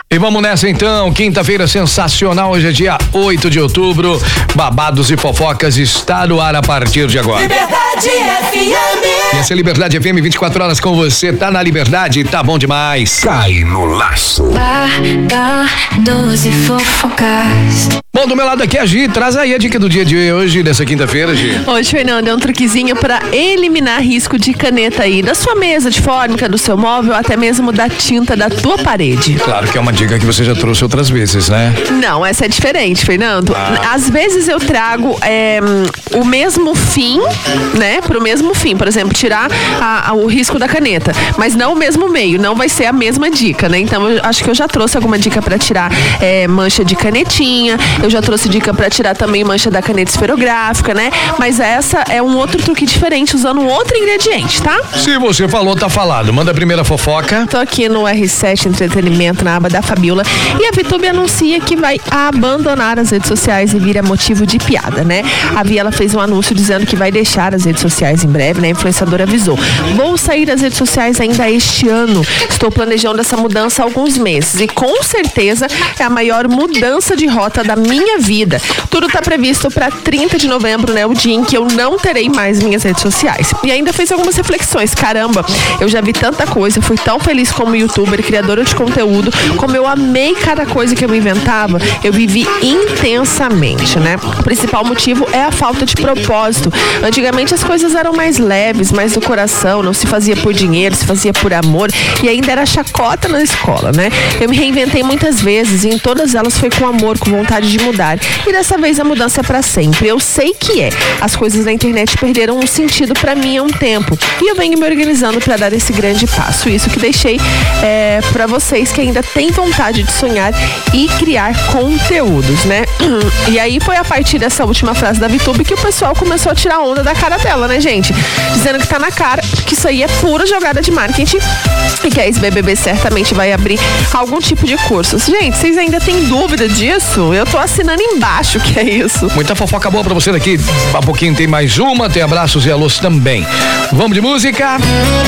E vamos nessa então, quinta-feira sensacional, hoje é dia 8 de outubro, Babados e Fofocas está no ar a partir de agora. Liberdade FM. E essa é Liberdade FM, 24 horas com você, tá na Liberdade, tá bom demais. Cai no laço. Babados e Fofocas. Bom, do meu lado aqui a Gi, traz aí a dica do dia de hoje, dessa quinta-feira, Gi. Hoje, Fernando, é um truquezinho para eliminar risco de caneta aí da sua mesa de fórmica, do seu móvel, até mesmo da tinta da tua parede. Claro que é uma dica que você já trouxe outras vezes, né? Não, essa é diferente, Fernando. Às vezes eu trago o mesmo fim, né? Pro mesmo fim, por exemplo, tirar o risco da caneta, mas não o mesmo meio, não vai ser a mesma dica, né? Então eu acho que eu já trouxe alguma dica para tirar mancha de canetinha, eu já trouxe dica para tirar também mancha da caneta esferográfica, né? Mas essa é um outro truque diferente, usando um outro ingrediente, tá? Se você falou, tá falado. Manda a primeira fofoca. Tô aqui no R7 Entretenimento, na aba da Fabiola, e a VTube anuncia que vai abandonar as redes sociais e vira motivo de piada, né? A Via, ela fez um anúncio dizendo que vai deixar as redes sociais em breve, né? A influenciadora avisou: vou sair das redes sociais ainda este ano. Estou planejando essa mudança há alguns meses e com certeza é a maior mudança de rota da minha vida. Tudo tá previsto para 30 de novembro, né? O dia em que eu não terei mais minhas redes sociais. E ainda fez algumas reflexões. Caramba, eu já vi tanta coisa, fui tão feliz como youtuber, criadora de conteúdo, como eu amei cada coisa que eu inventava, eu vivi intensamente, né? O principal motivo é a falta de propósito. Antigamente as coisas eram mais leves, mais do coração, não se fazia por dinheiro, se fazia por amor e ainda era chacota na escola, né? Eu me reinventei muitas vezes e em todas elas foi com amor, com vontade de mudar. E dessa vez a mudança é pra sempre. Eu sei que as coisas na internet perderam um sentido pra mim há um tempo e eu venho me organizando pra dar esse grande passo. Isso que deixei pra vocês que ainda têm vontade de sonhar e criar conteúdos, né? E aí foi a partir dessa última frase da VTube que o pessoal começou a tirar onda da cara dela, né, gente? Dizendo que tá na cara que isso aí é pura jogada de marketing e que a ex-BBB certamente vai abrir algum tipo de cursos. Gente, vocês ainda têm dúvida disso? Eu tô assinando embaixo que é isso. Muita fofoca boa pra você daqui. A pouquinho tem mais uma, tem abraços e alôs também. Vamos de música?